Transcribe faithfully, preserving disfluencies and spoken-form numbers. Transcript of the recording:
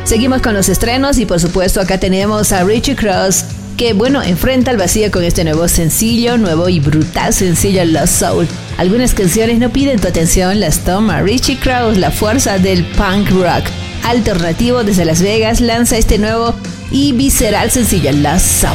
Seguimos con los estrenos y por supuesto acá tenemos a Richie Cross, que bueno, enfrenta al vacío con este nuevo sencillo, nuevo y brutal sencillo Lost Soul. Algunas canciones no piden tu atención, las toma Richie Cross, la fuerza del punk rock alternativo desde Las Vegas, lanza este nuevo y visceral sencillo Lost Soul.